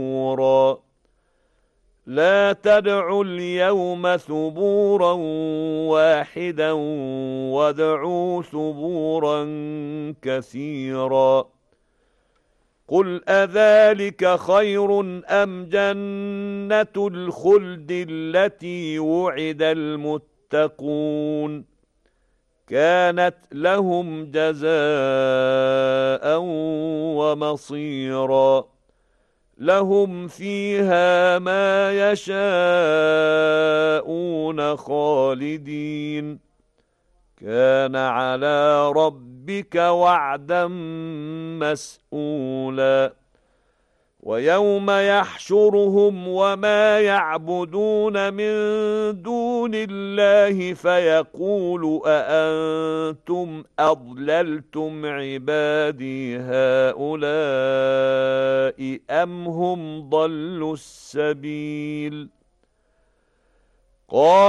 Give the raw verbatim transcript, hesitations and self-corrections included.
لا تدعوا اليوم ثبورا واحدا وادعوا ثبورا كثيرا. قل أذلك خير أم جنة الخلد التي وعد المتقون كانت لهم جزاء ومصيرا لهم فيها ما يشاءون خالدين كان على ربك وعدا مسئولا. ويوم يحشرهم وما يعبدون من دون الله فيقول أأنتم أضللتم عبادي هؤلاء أم هم ضلوا السبيل. قال